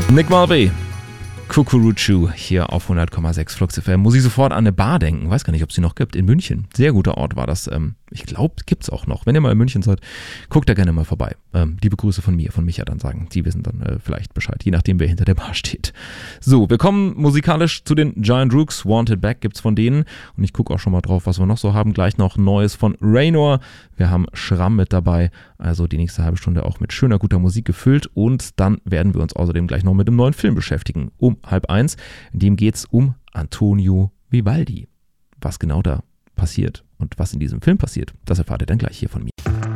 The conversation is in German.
Nick Mulvey, Kukuruchu hier auf 100,6 Flux FM. Muss ich sofort an eine Bar denken. Weiß gar nicht, ob es sie noch gibt. In München. Sehr guter Ort war das. Ich glaube, gibt's auch noch. Wenn ihr mal in München seid, guckt da gerne mal vorbei. Liebe Grüße von mir, von Micha dann sagen. Die wissen dann vielleicht Bescheid, je nachdem, wer hinter der Bar steht. So, wir kommen musikalisch zu den Giant Rooks. Wanted Back gibt's von denen. Und ich gucke auch schon mal drauf, was wir noch so haben. Gleich noch Neues von Raynor. Wir haben Schramm mit dabei. Also die nächste halbe Stunde auch mit schöner, guter Musik gefüllt. Und dann werden wir uns außerdem gleich noch mit einem neuen Film beschäftigen. Um 12:30. In dem geht's um Antonio Vivaldi. Was genau da passiert und was in diesem Film passiert, das erfahrt ihr dann gleich hier von mir.